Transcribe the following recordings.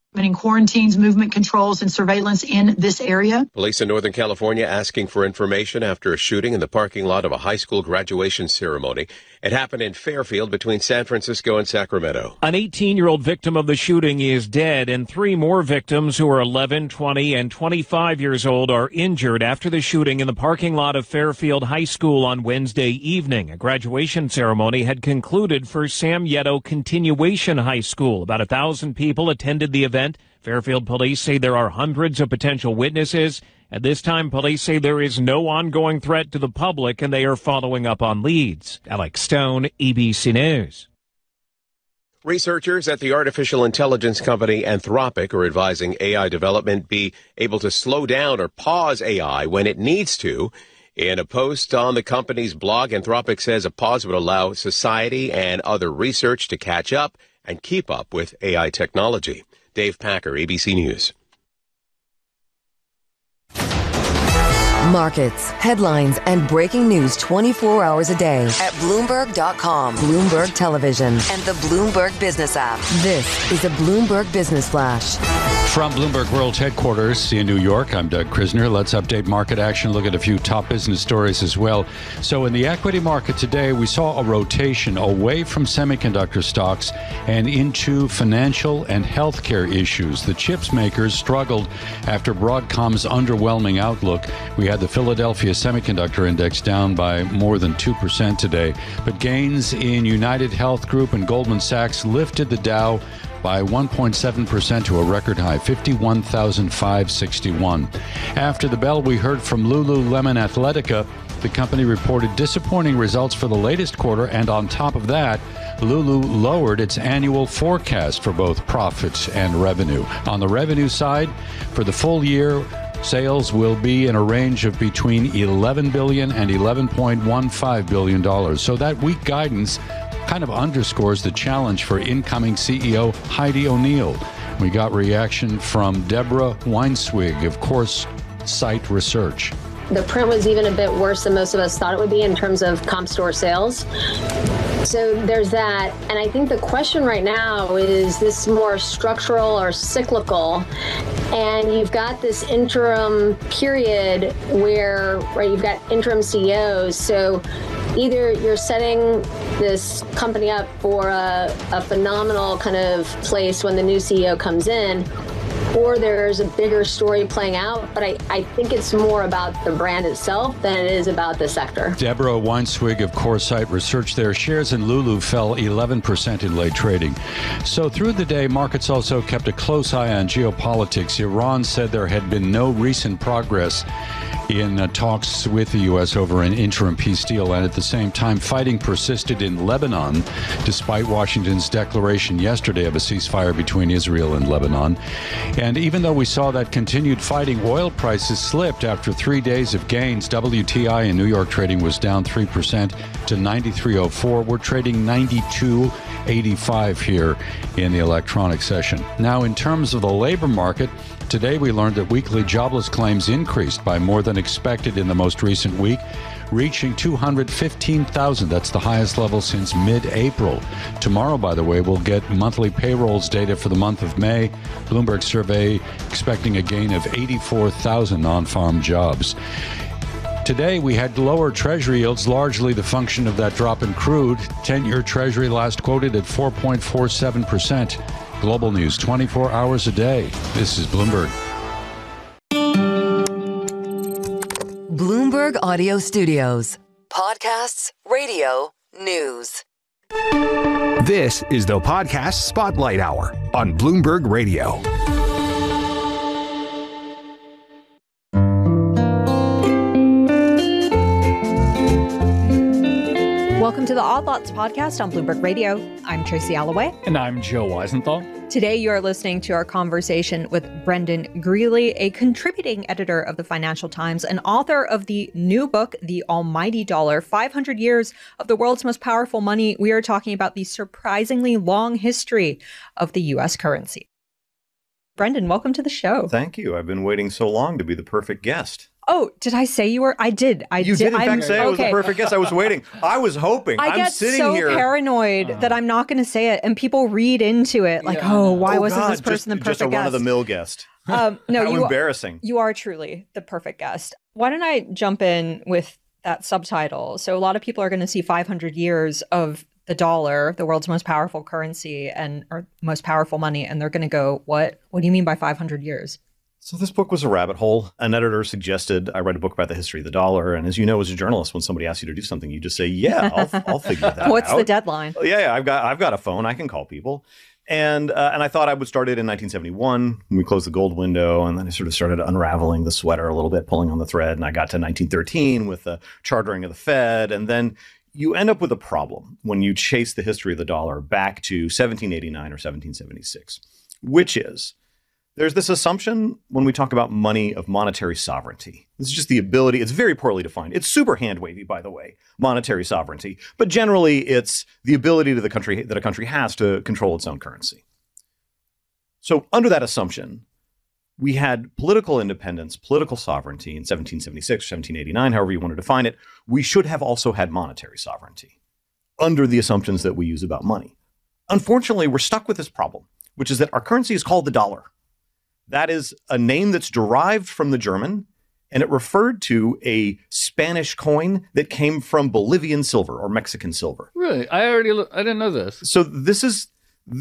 In quarantines, movement controls, and surveillance in this area. Police in Northern California asking for information after a shooting in the parking lot of a high school graduation ceremony. It happened in Fairfield between San Francisco and Sacramento. An 18-year-old victim of the shooting is dead, and 3 more victims who are 11, 20, and 25 years old are injured after the shooting in the parking lot of Fairfield High School on Wednesday evening. A graduation ceremony had concluded for Sam Yetto Continuation High School. About 1,000 people attended the event. Fairfield police say there are hundreds of potential witnesses. At this time, police say there is no ongoing threat to the public, and they are following up on leads. Alex Stone, ABC News. Researchers at the artificial intelligence company Anthropic are advising AI development be able to slow down or pause AI when it needs to. In a post on the company's blog, Anthropic says a pause would allow society and other research to catch up and keep up with AI technology. Dave Packer, ABC News. Markets, headlines, and breaking news 24 hours a day at Bloomberg.com, Bloomberg Television, and the Bloomberg Business app. This is a Bloomberg Business Flash. From Bloomberg World Headquarters in New York, I'm Doug Krisner. Let's update market action, look at a few top business stories as well. So in the equity market today, we saw a rotation away from semiconductor stocks and into financial and healthcare issues. The chips makers struggled after Broadcom's underwhelming outlook. We had the Philadelphia Semiconductor Index down by more than 2% today, but gains in United Health Group and Goldman Sachs lifted the Dow by 1.7% to a record high, 51,561. After the bell, we heard from Lululemon Athletica. The company reported disappointing results for the latest quarter, and on top of that, Lulu lowered its annual forecast for both profits and revenue. On the revenue side, for the full year, sales will be in a range of between $11 billion and $11.15 billion. So that weak guidance kind of underscores the challenge for incoming CEO Heidi O'Neill. We got reaction from Deborah Weinswig of CoreSight Research. The print was even a bit worse than most of us thought it would be in terms of comp store sales. So there's that. And I think the question right now is this more structural or cyclical? And you've got this interim period where, right, you've got interim CEOs. So either you're setting this company up for a phenomenal kind of place when the new CEO comes in, or there's a bigger story playing out. But I think it's more about the brand itself than it is about the sector. Deborah Weinswig of CoreSight Research there. Shares in Lulu fell 11% in late trading. So through the day, markets also kept a close eye on geopolitics. Iran said there had been no recent progress in talks with the U.S. over an interim peace deal, and at the same time, fighting persisted in Lebanon, despite Washington's declaration yesterday of a ceasefire between Israel and Lebanon. And even though we saw that continued fighting, oil prices slipped after 3 days of gains. WTI in New York trading was down 3% to 93.04. We're trading 92.85 here in the electronic session. Now, in terms of the labor market, today we learned that weekly jobless claims increased by more than expected in the most recent week, reaching 215,000. That's the highest level since mid-April. Tomorrow, by the way, we'll get monthly payrolls data for the month of May. Bloomberg survey expecting a gain of 84,000 non-farm jobs. Today, we had lower Treasury yields, largely the function of that drop in crude. 10-year Treasury last quoted at 4.47%. Global news 24 hours a day. This is Bloomberg. Bloomberg Audio Studios. Podcasts, radio, news. This is the Podcast Spotlight Hour on Bloomberg Radio. Welcome to the Odd Lots podcast on Bloomberg Radio. I'm Tracy Alloway. And I'm Joe Weisenthal. Today you are listening to our conversation with Brendan Greeley, a contributing editor of the Financial Times and author of the new book, The Almighty Dollar, 500 Years of the World's Most Powerful Money. We are talking about the surprisingly long history of the U.S. currency. Brendan, welcome to the show. Thank you. I've been waiting so long to be the perfect guest. Oh, did I say you were? I did. You did, in fact, say it was the perfect guess. I was waiting. I was hoping. I get so paranoid that I'm not going to say it, and people read into it like, "Oh, why wasn't this person the perfect guest?" Just a run-of-the-mill guest. No, How embarrassing. You are truly the perfect guest. Why don't I jump in with that subtitle? So a lot of people are going to see 500 years of the dollar, the world's most powerful currency or most powerful money, and they're going to go, "What? What do you mean by 500 years?" So this book was a rabbit hole. An editor suggested I write a book about the history of the dollar. And as you know, as a journalist, when somebody asks you to do something, you just say, yeah, I'll figure that out. What's the deadline? Yeah, I've got a phone. I can call people. And I thought I would start it in 1971 when we closed the gold window. And then I sort of started unraveling the sweater a little bit, pulling on the thread. And I got to 1913 with the chartering of the Fed. And then you end up with a problem when you chase the history of the dollar back to 1789 or 1776, which is there's this assumption when we talk about money of monetary sovereignty. This is just the ability. It's very poorly defined. It's super hand-wavy, by the way, monetary sovereignty. But generally, it's the ability that a country has to control its own currency. So under that assumption, we had political independence, political sovereignty in 1776 or 1789, however you want to define it. We should have also had monetary sovereignty under the assumptions that we use about money. Unfortunately, we're stuck with this problem, which is that our currency is called the dollar. That is a name that's derived from the German, and it referred to a Spanish coin that came from Bolivian silver or Mexican silver. Really? I didn't know this. So this is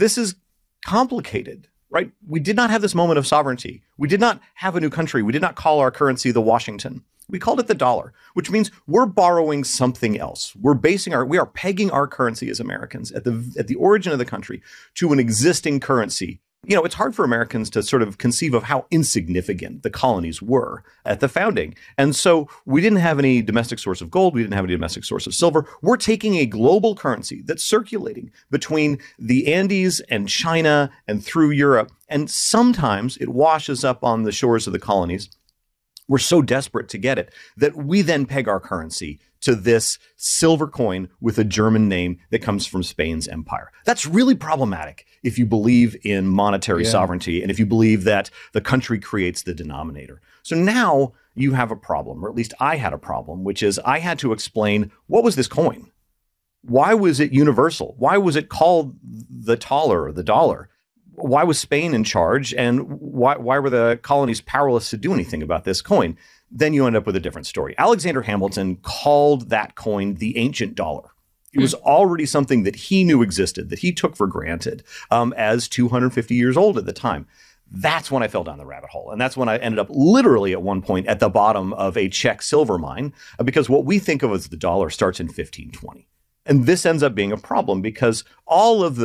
complicated, right? We did not have this moment of sovereignty. We did not have a new country. We did not call our currency the Washington. We called it the dollar, which means we're borrowing something else. We are pegging our currency as Americans at the origin of the country to an existing currency. You know, it's hard for Americans to sort of conceive of how insignificant the colonies were at the founding. And so we didn't have any domestic source of gold. We didn't have any domestic source of silver. We're taking a global currency that's circulating between the Andes and China and through Europe. And sometimes it washes up on the shores of the colonies. We're so desperate to get it that we then peg our currency to this silver coin with a German name that comes from Spain's empire. That's really problematic if you believe in monetary sovereignty and if you believe that the country creates the denominator. So now you have a problem, or at least I had a problem, which is I had to explain, what was this coin? Why was it universal? Why was it called the thaler or the dollar? Why was Spain in charge? And why were the colonies powerless to do anything about this coin? Then you end up with a different story. Alexander Hamilton called that coin the ancient dollar. It was already something that he knew existed, that he took for granted as 250 years old at the time. That's when I fell down the rabbit hole. And that's when I ended up literally at one point at the bottom of a Czech silver mine, because what we think of as the dollar starts in 1520. And this ends up being a problem because all of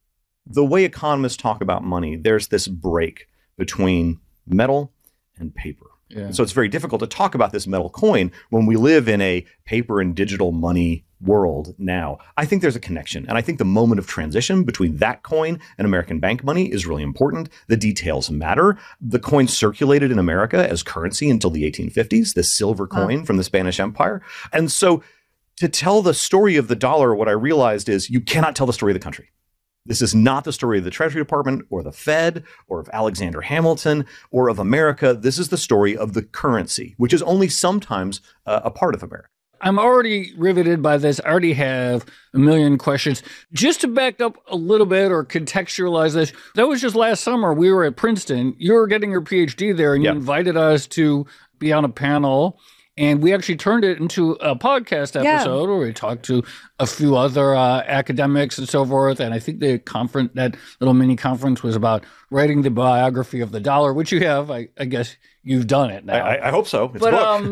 the way economists talk about money, there's this break between metal and paper. Yeah. So it's very difficult to talk about this metal coin when we live in a paper and digital money world now. I think there's a connection. And I think the moment of transition between that coin and American bank money is really important. The details matter. The coin circulated in America as currency until the 1850s, the silver coin from the Spanish Empire. And so to tell the story of the dollar, what I realized is you cannot tell the story of the country. This is not the story of the Treasury Department or the Fed or of Alexander Hamilton or of America. This is the story of the currency, which is only sometimes a part of America. I'm already riveted by this. I already have a million questions. Just to back up a little bit or contextualize this, that was just last summer. We were at Princeton. You were getting your PhD there, and you invited us to be on a panel. And we actually turned it into a podcast episode where we talked to a few other academics and so forth. And I think that little mini conference was about writing the biography of the dollar, which you have. I guess you've done it now. I hope so. It's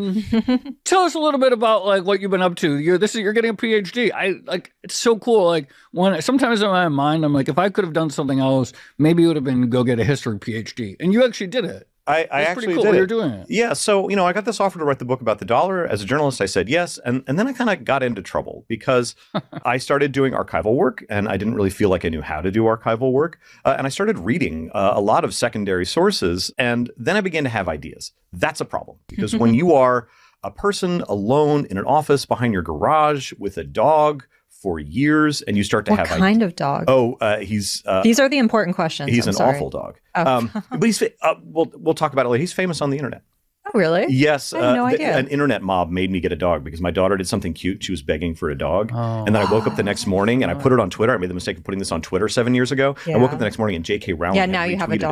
a book. Tell us a little bit about like what you've been up to. You're getting a PhD. It's so cool. Like sometimes in my mind, I'm like, if I could have done something else, maybe it would have been go get a history PhD. And you actually did it. I actually did You're doing it. Yeah. So, I got this offer to write the book about the dollar. As a journalist, I said yes. And then I kind of got into trouble because I started doing archival work and I didn't really feel like I knew how to do archival work. And I started reading a lot of secondary sources. And then I began to have ideas. That's a problem because when you are a person alone in an office behind your garage with a dog for years and you start to have... What kind of dog? Oh, he's... These are the important questions. He's an awful dog. Oh. But he's... we'll talk about it later. He's famous on the internet. really? Yes. I had no idea. An internet mob made me get a dog because my daughter did something cute. She was begging for a dog. And then I woke up the next morning and I put it on Twitter. I made the mistake of putting this on Twitter 7 years ago. I woke up the next morning and J.K. Rowling now you have a dog.